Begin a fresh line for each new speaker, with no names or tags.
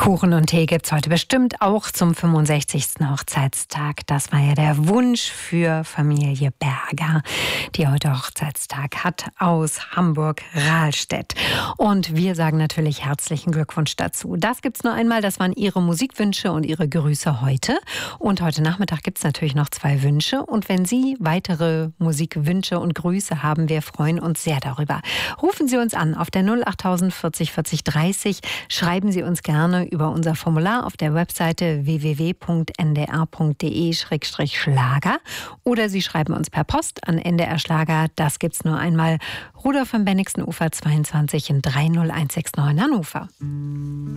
Kuchen und Tee gibt's heute bestimmt auch zum 65. Hochzeitstag. Das war ja der Wunsch für Familie Berger, die heute Hochzeitstag hat, aus Hamburg-Rahlstedt. Und wir sagen natürlich herzlichen Glückwunsch dazu. Das gibt's nur einmal, das waren Ihre Musikwünsche und Ihre Grüße heute. Und heute Nachmittag gibt's natürlich noch 2 Wünsche. Und wenn Sie weitere Musikwünsche und Grüße haben, wir freuen uns sehr darüber. Rufen Sie uns an auf der 08000 40 40 30. Schreiben Sie uns gerne über unser Formular auf der Webseite www.ndr.de/Schlager oder Sie schreiben uns per Post an NDR Schlager. Das gibt's nur einmal. Rudolf am Bennigsen Ufer 22 in 30169 Hannover.